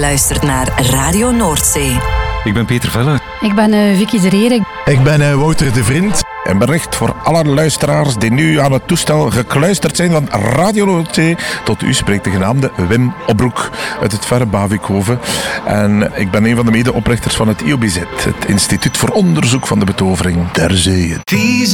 luistert naar Radio Noordzee. Ik ben Peter Velle. Ik ben Vicky de Reer. Ik ben Wouter de Vriend. Een bericht voor alle luisteraars die nu aan het toestel gekluisterd zijn van Radio Noordzee. Tot u spreekt de genaamde Wim Opbroek uit het verre Bavikhoven. En ik ben een van de medeoprichters van het IOBZ, het Instituut voor Onderzoek van de Betovering der Zeeën.